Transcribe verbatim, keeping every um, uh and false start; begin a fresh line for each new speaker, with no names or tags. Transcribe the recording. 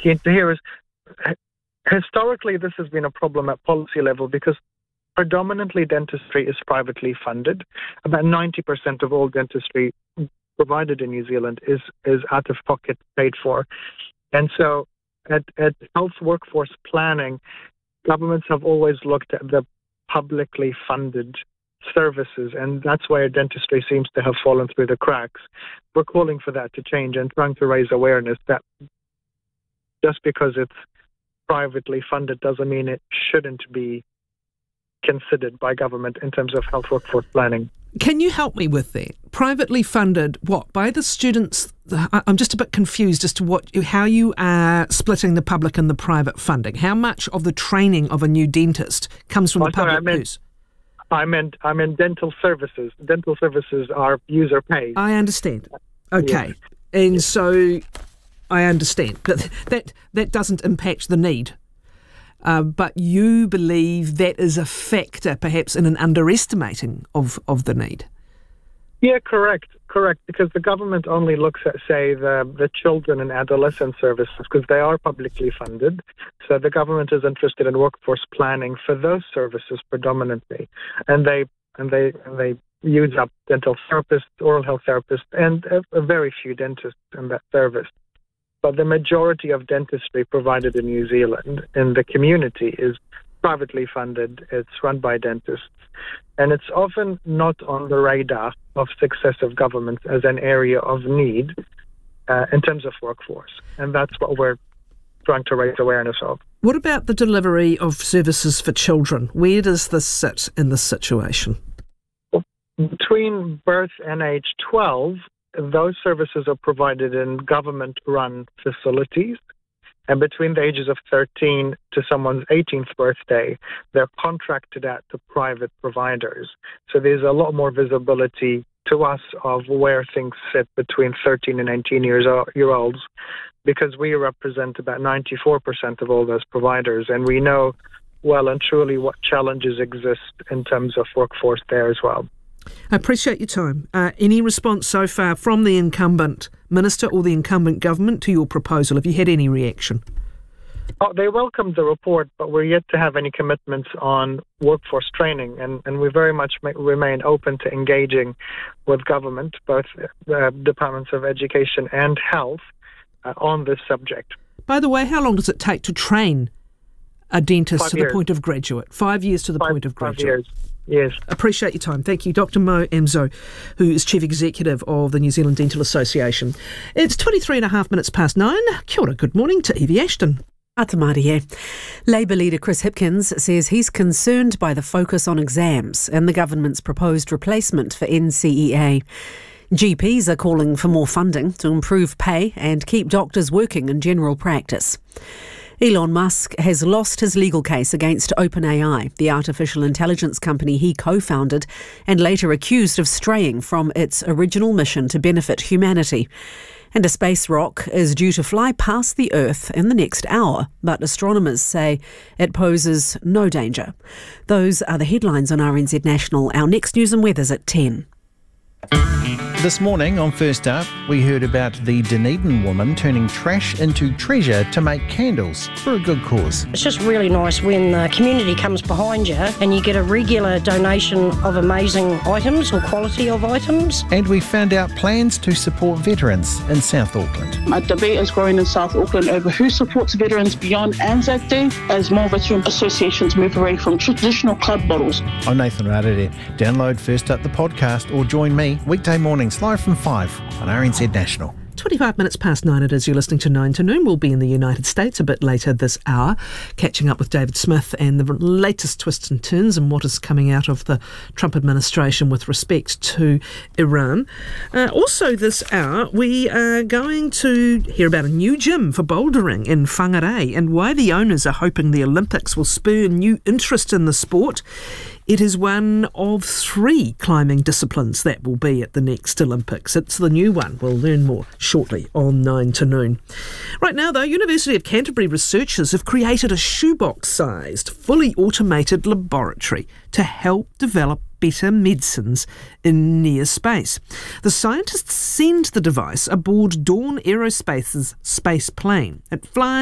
keen to hear is, historically, this has been a problem at policy level because predominantly dentistry is privately funded. About ninety percent of all dentistry provided in New Zealand is, is out-of-pocket paid for. And so at, at health workforce planning, governments have always looked at the publicly funded services, and that's where dentistry seems to have fallen through the cracks. We're calling for that to change and trying to raise awareness that just because it's privately funded doesn't mean it shouldn't be considered by government in terms of health workforce planning.
Can you help me with that? Privately funded, what, by the students? I'm just a bit confused as to what, how you are splitting the public and the private funding. How much of the training of a new dentist comes from
oh,
the public
sorry, I meant,
use?
I meant, I meant dental services. Dental services are user paid.
I understand. Okay. Yes. And yes. so I understand. But that, that doesn't impact the need. Uh, but you believe that is a factor, perhaps, in an underestimating of, of the need.
Yeah, correct, correct. Because the government only looks at, say, the, the children and adolescent services, because they are publicly funded. So the government is interested in workforce planning for those services predominantly, and they and they and they use up dental therapists, oral health therapists, and a, a very few dentists in that service. But the majority of dentistry provided in New Zealand in the community is privately funded. It's run by dentists. And it's often not on the radar of successive governments as an area of need uh, in terms of workforce. And that's what we're trying to raise awareness of.
What about the delivery of services for children? Where does this sit in this situation?
Well, between birth and age twelve, those services are provided in government-run facilities, and between the ages of thirteen to someone's eighteenth birthday, they're contracted out to private providers. So there's a lot more visibility to us of where things sit between thirteen and nineteen years year olds, because we represent about ninety-four percent of all those providers, and we know well and truly what challenges exist in terms of workforce there as well.
I appreciate your time. Uh, any response so far from the incumbent minister or the incumbent government to your proposal? Have you had any reaction?
Oh, they welcomed the report, but we're yet to have any commitments on workforce training, and, and we very much may, remain open to engaging with government, both uh, departments of education and health, uh, on this subject.
By the way, how long does it take to train a dentist
Five
to
years.
the point of graduate? Five years to the
Five,
point of
five
graduate.
years. Yes.
Appreciate your time. Thank you. Doctor Mo Amzo, who is Chief Executive of the New Zealand Dental Association. It's twenty-three and a half minutes past nine. Kia ora, good morning to Evie Ashton.
Atamarie. Labour leader Chris Hipkins says he's concerned by the focus on exams and the government's proposed replacement for N C E A. G Ps are calling for more funding to improve pay and keep doctors working in general practice. Elon Musk has lost his legal case against OpenAI, the artificial intelligence company he co-founded and later accused of straying from its original mission to benefit humanity. And a space rock is due to fly past the Earth in the next hour, but astronomers say it poses no danger. Those are the headlines on R N Z National. Our next news and weather's at ten.
This morning on First Up, we heard about the Dunedin woman turning trash into treasure to make candles for a good cause.
It's just really nice when the community comes behind you and you get a regular donation of amazing items or quality of items.
And we found out plans to support veterans in South Auckland.
A debate is growing in South Auckland over who supports veterans beyond Anzac Day as more veteran associations move away from traditional club models.
I'm Nathan Rarere. Download First Up the podcast or join me weekday mornings live from five on R N Z National.
twenty-five minutes past nine it is. You're listening to nine to noon. We'll be in the United States a bit later this hour, catching up with David Smith and the latest twists and turns and what is coming out of the Trump administration with respect to Iran. Uh, also this hour, we are going to hear about a new gym for bouldering in Whangarei and why the owners are hoping the Olympics will spur new interest in the sport. It is one of three climbing disciplines that will be at the next Olympics. It's the new one. We'll learn more shortly on nine to noon. Right now, though, University of Canterbury researchers have created a shoebox-sized, fully automated laboratory to help develop better medicines in near space. The scientists send the device aboard Dawn Aerospace's space plane. It flies